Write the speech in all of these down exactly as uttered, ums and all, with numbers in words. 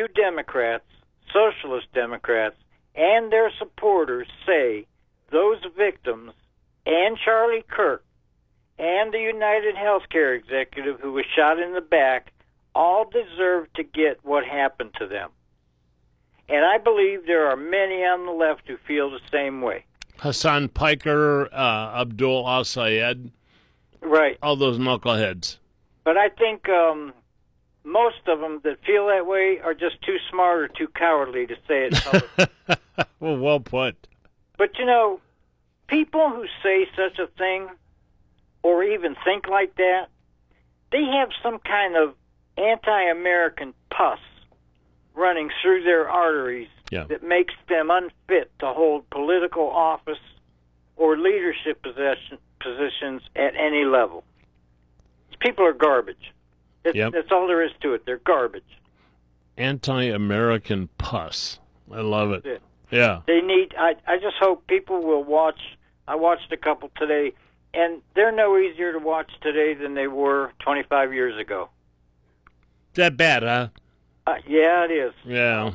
you Democrats, socialist Democrats, and their supporters say those victims and Charlie Kirk and the United Healthcare executive who was shot in the back all deserve to get what happened to them. And I believe there are many on the left who feel the same way. Hassan Piker, uh, Abdul Al-Sayed. Right. All those knuckleheads. But I think um, most of them that feel that way are just too smart or too cowardly to say it publicly. Well, well put. But, you know, people who say such a thing or even think like that, they have some kind of anti-American pus running through their arteries yeah. that makes them unfit to hold political office or leadership possession, positions at any level. People are garbage. It's, yep. That's all there is to it. They're garbage. Anti-American pus. I love it. it. Yeah. They need. I. I just hope people will watch. I watched a couple today, and they're no easier to watch today than they were twenty-five years ago. That bad, huh? Uh, yeah, it is. Yeah.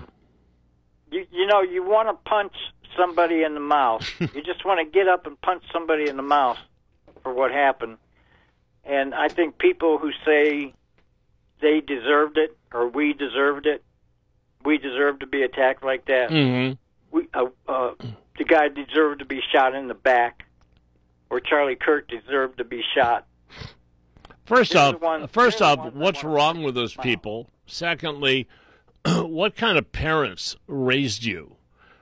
You you know you want to punch somebody in the mouth. You just want to get up and punch somebody in the mouth for what happened. And I think people who say they deserved it or we deserved it, we deserve to be attacked like that. Mm-hmm. We uh, uh, the guy deserved to be shot in the back, or Charlie Kirk deserved to be shot. First They're off, the ones- first they're the off, ones that what's wanna wrong punch with those in the mouth. people? Secondly, what kind of parents raised you?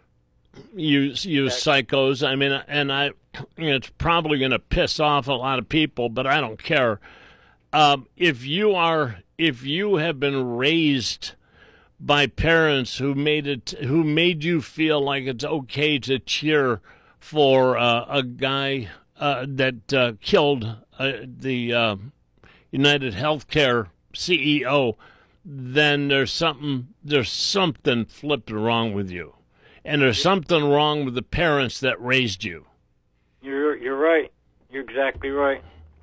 You, you psychos. I mean, and I, you know, it's probably going to piss off a lot of people, but I don't care. Um, if you are, if you have been raised by parents who made it, who made you feel like it's okay to cheer for uh, a guy uh, that uh, killed uh, the uh, United Healthcare C E O, then there's something there's something flipped wrong with you, and there's something wrong with the parents that raised you. You're you're right. You're exactly right.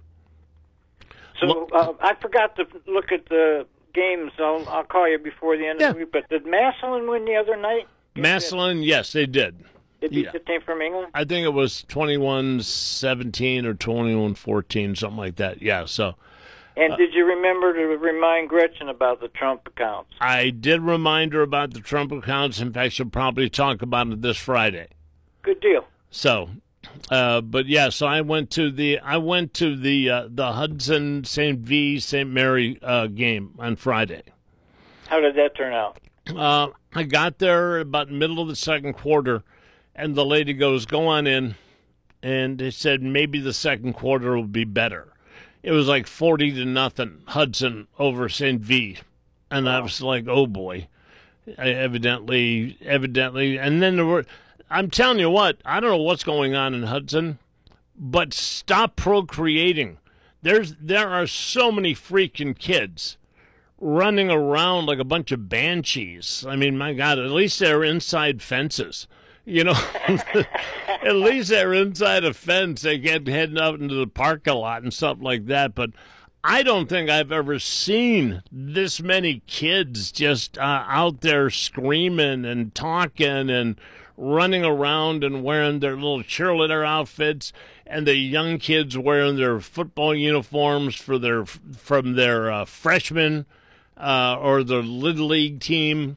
So Well- uh, I forgot to look at the games. I'll I'll call you before the end Yeah. of the week. But did Massillon win the other night? Massillon, yes, they did. Did beat Yeah. the team from England? I think it was twenty-one seventeen or twenty-one fourteen, something like that. Yeah, so And did you remember to remind Gretchen about the Trump accounts? I did remind her about the Trump accounts. In fact, she'll probably talk about it this Friday. Good deal. So, uh, but yeah, so I went to the I went to the uh, the Hudson Saint V Saint Mary uh, game on Friday. How did that turn out? Uh, I got there about middle of the second quarter, and the lady goes, "Go on in," and they said maybe the second quarter will be better. It was like forty to nothing, Hudson over Saint V, and I was like, "Oh boy!" I evidently, evidently, and then there were. I'm telling you what, I don't know what's going on in Hudson, but stop procreating. There's there are so many freaking kids running around like a bunch of banshees. I mean, my God, at least they're inside fences. You know, at least they're inside a fence. They get heading out into the parking lot and stuff like that. But I don't think I've ever seen this many kids just uh, out there screaming and talking and running around and wearing their little cheerleader outfits, and the young kids wearing their football uniforms for their from their uh, freshmen uh, or their Little League team.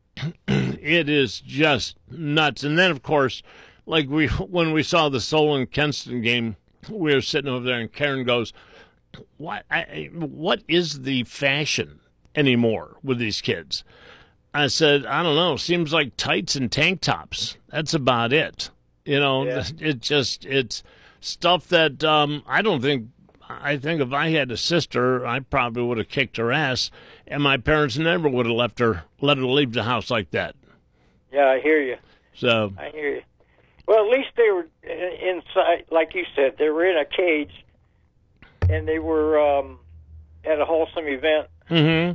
It is just nuts. And then, of course, like we when we saw the Solon Kenston game, we were sitting over there, and Karen goes, "What? I, what is the fashion anymore with these kids?" I said, "I don't know. Seems like tights and tank tops. That's about it. You know, Yeah. it just it's stuff that um, I don't think. I think if I had a sister, I probably would have kicked her ass, and my parents never would have left her, let her leave the house like that." Yeah, I hear you. So I hear you. Well, at least they were inside, like you said. They were in a cage, and they were um, at a wholesome event. Mm-hmm.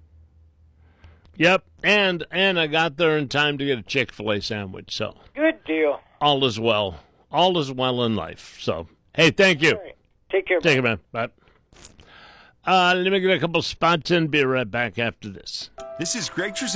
Yep, and and I got there in time to get a Chick-fil-A sandwich, so Good deal. all is well. All is well in life. So, hey, thank you. All right. Take care. Take it, man. Bye. Uh, let me get a couple spots in. Be right back after this. This is Greg Trezan.